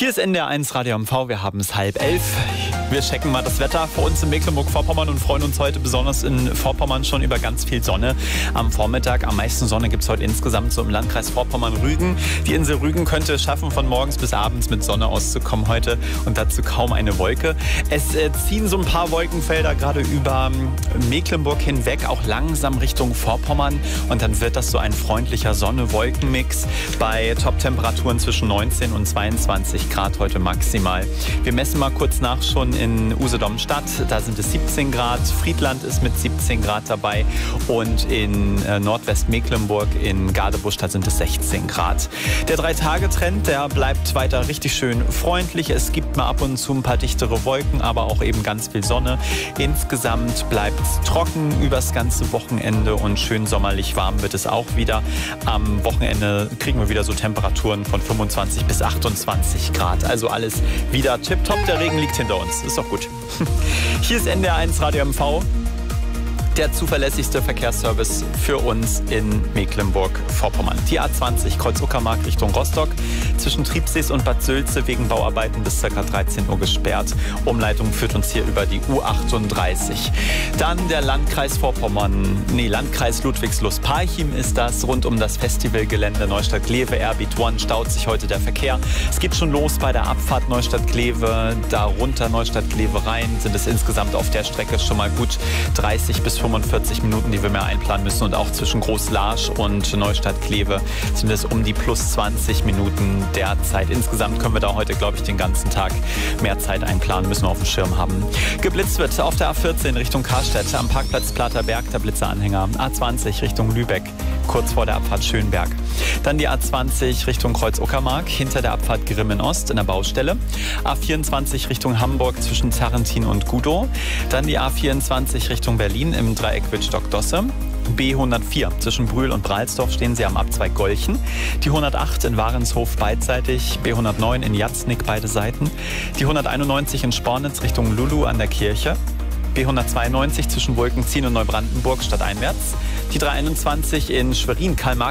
Hier ist NDR1 Radio MV, wir haben es 10:30. Wir checken mal das Wetter für uns in Mecklenburg-Vorpommern und freuen uns heute besonders in Vorpommern schon über ganz viel Sonne am Vormittag. Am meisten Sonne gibt es heute insgesamt so im Landkreis Vorpommern-Rügen. Die Insel Rügen könnte es schaffen, von morgens bis abends mit Sonne auszukommen heute und dazu kaum eine Wolke. Es ziehen so ein paar Wolkenfelder gerade über Mecklenburg hinweg, auch langsam Richtung Vorpommern und dann wird das so ein freundlicher Sonne-Wolken-Mix bei Top-Temperaturen zwischen 19 und 22 Grad heute maximal. Wir messen mal kurz nach schon in Usedom-Stadt, da sind es 17 Grad, Friedland ist mit 17 Grad dabei und in Nordwestmecklenburg in Gadebusch, da sind es 16 Grad. Der 3-Tage-Trend, der bleibt weiter richtig schön freundlich. Es gibt mal ab und zu ein paar dichtere Wolken, aber auch eben ganz viel Sonne. Insgesamt bleibt es trocken übers ganze Wochenende und schön sommerlich warm wird es auch wieder. Am Wochenende kriegen wir wieder so Temperaturen von 25 bis 28 Grad. Also alles wieder tipptopp. Der Regen liegt hinter uns. Ist doch gut. Hier ist NDR1 Radio MV. Der zuverlässigste Verkehrsservice für uns in Mecklenburg-Vorpommern. Die A20 Kreuz-Uckermark Richtung Rostock, zwischen Triebsees und Bad Sülze wegen Bauarbeiten bis ca. 13 Uhr gesperrt. Umleitung führt uns hier über die U38. Dann der Landkreis Landkreis Ludwigslust-Parchim ist das. Rund um das Festivalgelände Neustadt-Glewe, Airbeat One, staut sich heute der Verkehr. Es geht schon los bei der Abfahrt Neustadt-Glewe, darunter Neustadt-Glewe rein. Sind es insgesamt auf der Strecke schon mal gut 30 bis 45 Minuten, die wir mehr einplanen müssen. Und auch zwischen Groß-Laasch und Neustadt-Glewe sind es um die plus 20 Minuten derzeit. Insgesamt können wir da heute, glaube ich, den ganzen Tag mehr Zeit einplanen, müssen wir auf dem Schirm haben. Geblitzt wird auf der A14 Richtung Karstedt, am Parkplatz Platerberg, der Blitzeranhänger. A20 Richtung Lübeck, kurz vor der Abfahrt Schönberg. Dann die A20 Richtung Kreuz-Uckermark, hinter der Abfahrt Grimmen-Ost in der Baustelle. A24 Richtung Hamburg zwischen Zarrentin und Gudow. Dann die A24 Richtung Berlin im Dreieck Wittstock-Dosse. B104 zwischen Brühl und Bralsdorf stehen Sie am Abzweig Golchen. Die 108 in Warenshof beidseitig, B109 in Jatznick beide Seiten. Die 191 in Spornitz Richtung Lulu an der Kirche. B192 zwischen Wolkenziehen und Neubrandenburg stadteinwärts. Die 321 in Schwerin, Karl-Marx